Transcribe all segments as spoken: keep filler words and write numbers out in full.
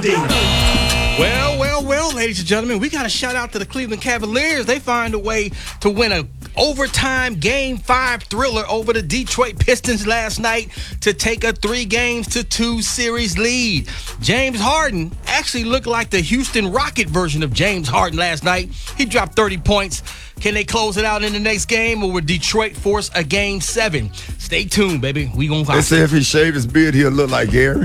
building. Well, well, well, ladies and gentlemen, we got to shout out to the Cleveland Cavaliers. They find a way to win a overtime game five thriller over the Detroit Pistons last night to take a three games to two series lead. James Harden actually looked like the Houston Rocket version of James Harden last night. He dropped thirty points. Can they close it out in the next game, or will Detroit force a game seven? Stay tuned, baby. We gonna. They say if he shaved his beard, he'll look like Gary.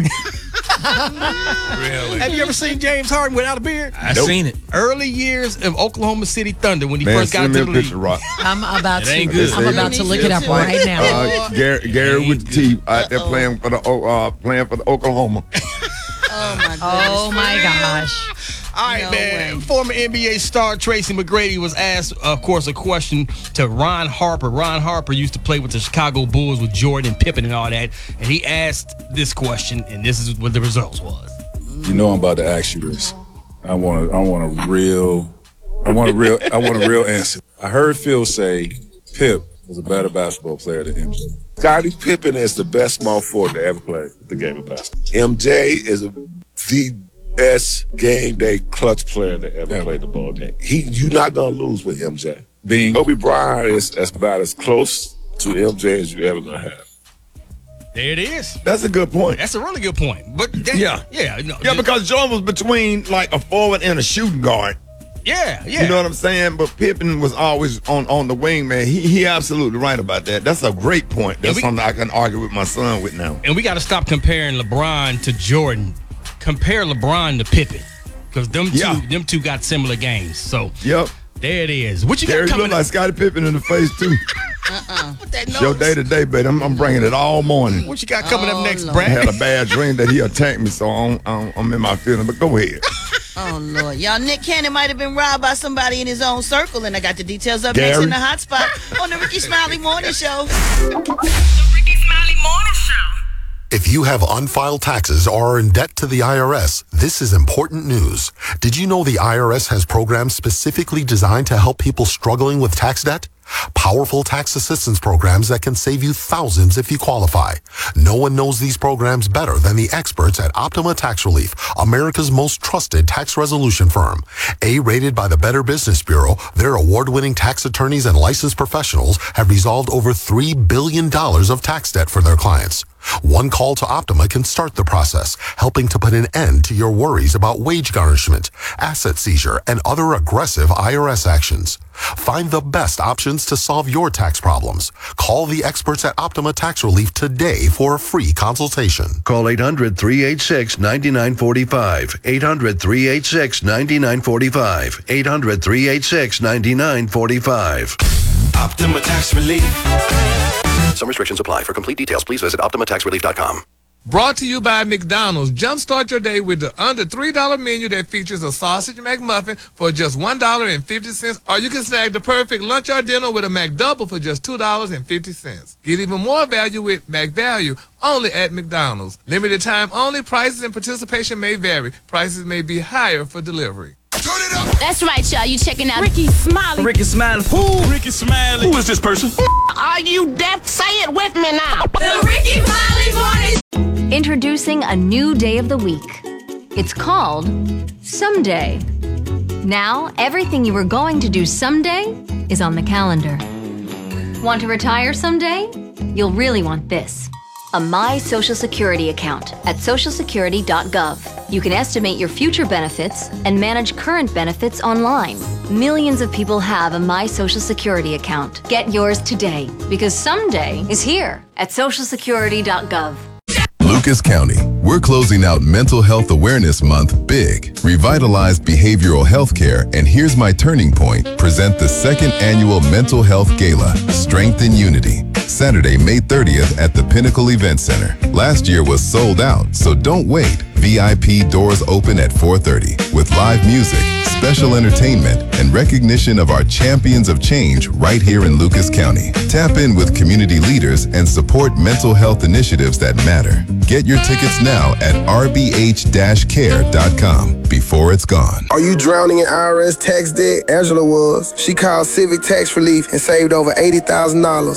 Really? Have you ever seen James Harden without a beard? I've Nope. seen it. Early years of Oklahoma City Thunder when he Man, first got send me into a the picture, league. Rock. I'm about It ain't to. good. I'm about to look it up right now. Uh, Gary, Gary with the T out there playing for the uh, playing for the Oklahoma. Oh my goodness. Oh my gosh. All right, No man. way. Former N B A star Tracy McGrady was asked, of course, a question to Ron Harper. Ron Harper used to play with the Chicago Bulls with Jordan and Pippen and all that, and he asked this question, and this is what the results was. You know I'm about to ask you this. I want a, I want a real, I want a real, I want a real answer. I heard Phil say Pip was a better basketball player than M J. Scottie Pippen is the best small forward to ever play the game of basketball. M J is a, the best game day clutch player that ever Yeah. played the ball game. He, you're not gonna lose with M J. Being Kobe Bryant is, is about as close to M J as you ever gonna have. There it is. That's a good point. That's a really good point. But that, Yeah. yeah, no, Yeah, just- because Jordan was between like a forward and a shooting guard. yeah, yeah. You know what I'm saying? But Pippen was always on, on the wing, man. He he absolutely right about that. That's a great point. That's we- something I can argue with my son with now. And we got to stop comparing LeBron to Jordan. Compare LeBron to Pippen, because them two, Yeah. them two got similar games. So Yep. there it is. What you got Gary coming look like Scottie Pippen in the face too. up? That Your nose? day to day, baby. I'm, I'm bringing it all morning. What you got coming Oh, up next, Lord. I Brad? had a bad dream that he attacked me, so I'm, I'm, I'm in my feeling. But go ahead. Oh, Lord. Y'all, Nick Cannon might have been robbed by somebody in his own circle, and I got the details up next Gary? in the hot spot on the Ricky Smiley Morning Show. The Ricky Smiley Morning Show. If you have unfiled taxes or are in debt to the I R S, this is important news. Did you know the I R S has programs specifically designed to help people struggling with tax debt? Powerful tax assistance programs that can save you thousands if you qualify. No one knows these programs better than the experts at Optima Tax Relief, America's most trusted tax resolution firm. A-rated by the Better Business Bureau, their award-winning tax attorneys and licensed professionals have resolved over three billion dollars of tax debt for their clients. One call to Optima can start the process, helping to put an end to your worries about wage garnishment, asset seizure, and other aggressive I R S actions. Find the best options to solve your tax problems. Call the experts at Optima Tax Relief today for a free consultation. Call eight hundred, three eight six, nine nine four five. eight hundred, three eight six, nine nine four five. eight hundred, three eight six, nine nine four five. Optima Tax Relief. Some restrictions apply. For complete details, please visit optima tax relief dot com. Brought to you by McDonald's. Jumpstart your day with the under three dollar menu that features a sausage McMuffin for just one dollar and fifty cents. Or you can snag the perfect lunch or dinner with a McDouble for just two dollars and fifty cents. Get even more value with McValue, only at McDonald's. Limited time only. Prices and participation may vary. Prices may be higher for delivery. That's right, y'all. You checking out Ricky Smiley. Ricky Smiley. Who? Ricky Smiley. Who is this person? Are you deaf? Say it with me now. The Ricky Smiley Morning. Introducing a new day of the week. It's called Someday. Now, everything you were going to do someday is on the calendar. Want to retire someday? You'll really want this. A My Social Security account at social security dot gov. You can estimate your future benefits and manage current benefits online. Millions of people have a My Social Security account. Get yours today, because someday is here at social security dot gov. Lucas County, we're closing out Mental Health Awareness Month big. Revitalized Behavioral Healthcare and Here's My Turning Point present the second annual Mental Health Gala, Strength in Unity, Saturday, May thirtieth at the Pinnacle Event Center. Last year was sold out, so don't wait. V I P doors open at four thirty with live music, special entertainment, and recognition of our champions of change right here in Lucas County. Tap in with community leaders and support mental health initiatives that matter. Get your tickets now at r b h dash care dot com before it's gone. Are you drowning in I R S tax debt? Angela was. She called Civic Tax Relief and saved over eighty thousand dollars.